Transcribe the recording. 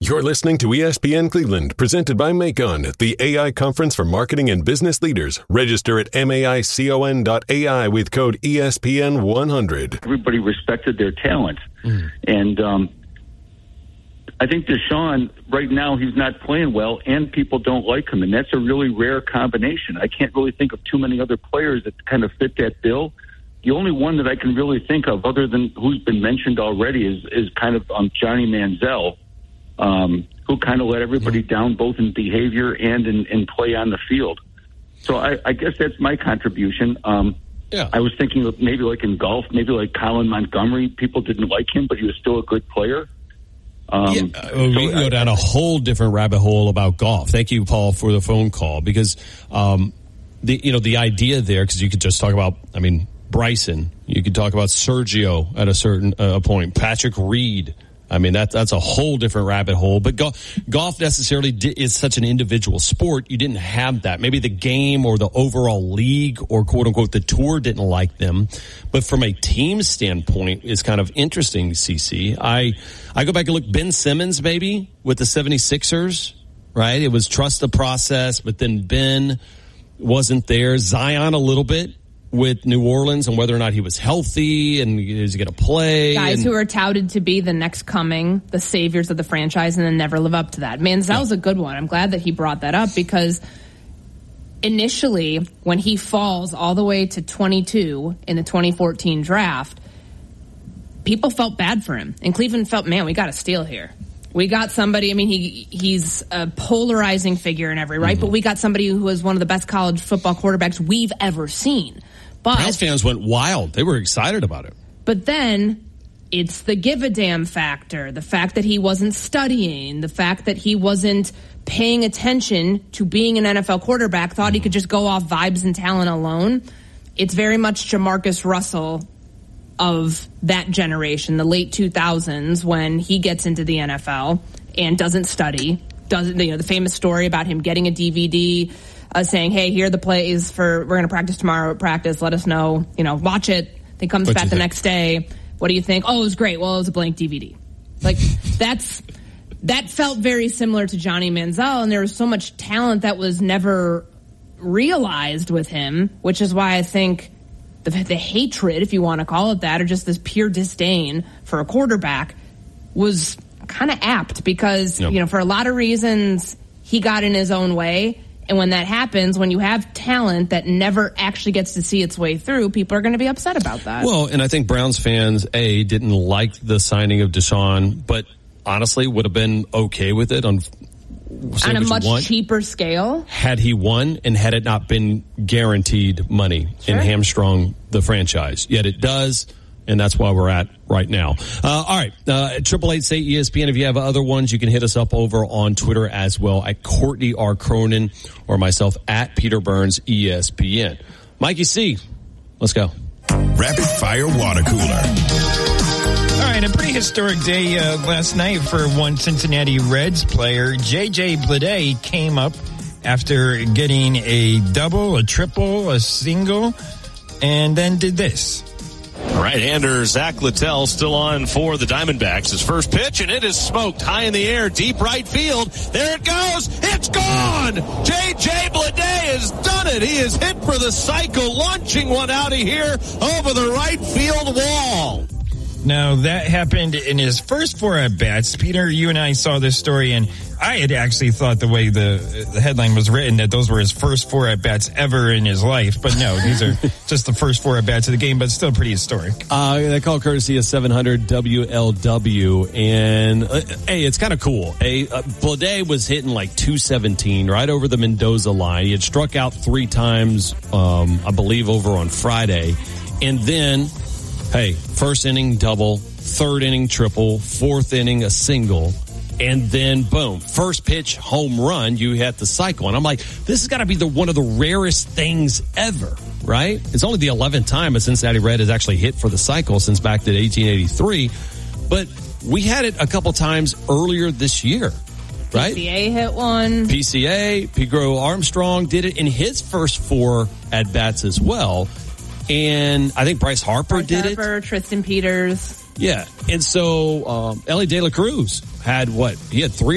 You're listening to ESPN Cleveland, presented by Macon, the AI conference for marketing and business leaders. Register at maicon.ai with code ESPN100. Everybody respected their talent. And I think Deshaun, right now, he's not playing well, and people don't like him. And that's a really rare combination. I can't really think of too many other players that kind of fit that bill. The only one that I can really think of, other than who's been mentioned already, is kind of Johnny Manziel. Who kind of let everybody down both in behavior and in play on the field. So I guess that's my contribution. I was thinking of maybe like in golf, maybe like Colin Montgomery. People didn't like him, but he was still a good player. We can go down a whole different rabbit hole about golf. Thank you, Paul, for the phone call, because the idea there, because you could just talk about, Bryson. You could talk about Sergio at a certain point, Patrick Reed. That's a whole different rabbit hole. But golf necessarily is such an individual sport. You didn't have that. Maybe the game or the overall league or quote unquote the tour didn't like them. But from a team standpoint, it's kind of interesting, CC. I go back and look, Ben Simmons maybe with the 76ers, right? It was trust the process, but then Ben wasn't there. Zion a little bit with New Orleans and whether or not he was healthy and is he going to play. Guys who are touted to be the next coming, the saviors of the franchise, and then never live up to that. Manziel's a good one. I'm glad that he brought that up, because initially when he falls all the way to 22 in the 2014 draft, people felt bad for him. And Cleveland felt, man, we got a steal here. We got somebody, he's a polarizing figure in every right, but we got somebody who was one of the best college football quarterbacks we've ever seen. But Browns fans went wild. They were excited about it. But then it's the give a damn factor, the fact that he wasn't studying, the fact that he wasn't paying attention to being an NFL quarterback, thought he could just go off vibes and talent alone. It's very much Jamarcus Russell of that generation, the late 2000s, when he gets into the NFL and doesn't study. The famous story about him getting a DVD saying, hey, here are the plays we're going to practice tomorrow at practice. Let us know, watch it. Then comes back the next day. What do you think? Oh, it was great. Well, it was a blank DVD. That felt very similar to Johnny Manziel, and there was so much talent that was never realized with him, which is why I think the hatred, if you want to call it that, or just this pure disdain for a quarterback was kind of apt, because, for a lot of reasons, he got in his own way. And when that happens, when you have talent that never actually gets to see its way through, people are going to be upset about that. Well, and I think Browns fans, didn't like the signing of Deshaun, but honestly would have been okay with it on a much cheaper scale. Had he won and had it not been guaranteed money and hamstrung the franchise. Yet it does, and that's why we're at right now. All right, 888-SAY-ESPN. If you have other ones, you can hit us up over on Twitter as well at Courtney R. Cronin or myself at Peter Burns ESPN. Mikey C, let's go. Rapid Fire Water Cooler. All right, a pretty historic day last night for one Cincinnati Reds player. J.J. Bleday came up after getting a double, a triple, a single, and then did this. Right-hander Zach Littell still on for the Diamondbacks. His first pitch, and it is smoked high in the air, deep right field. There it goes. It's gone. J.J. Bleday has done it. He is hit for the cycle, launching one out of here over the right field wall. Now, that happened in his first 4 at-bats. Peter, you and I saw this story, and I had actually thought the way the headline was written that those were his first 4 at-bats ever in his life. But no, these are just the first 4 at-bats of the game, but still pretty historic. That call courtesy of 700 WLW. And, it's kind of cool. Bleday was hitting like 217 right over the Mendoza line. He had struck out 3 times, I believe, over on Friday. And then, first inning double, third inning triple, fourth inning a single, and then boom, first pitch home run. You hit the cycle, and I'm like, this has got to be one of the rarest things ever, right? It's only the 11th time a Cincinnati Red has actually hit for the cycle since back to 1883, but we had it a couple times earlier this year. Right? PCA hit one. PCA, Pedro Armstrong did it in his first 4 at bats as well. And I think Bryce Harper did it. Tristan Peters. Yeah. And so, Ellie De La Cruz had he had 3